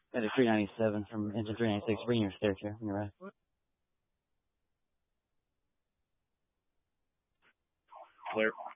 Got a 397 from engine 396. Bring your stair chair when you're right. Clear.